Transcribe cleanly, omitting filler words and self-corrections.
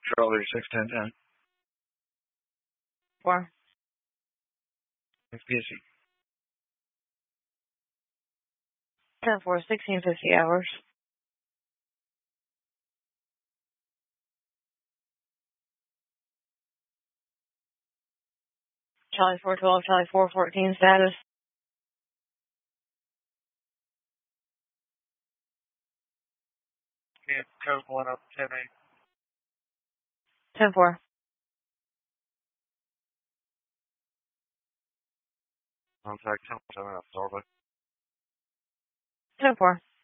Charlie 61010. 4. XPSC. 10-4, 1650 hours. Charlie 412, Charlie 414 status. Yeah, code 1 up 10-8. 10-4. Contact 10-7 up, Zorba. 10-4.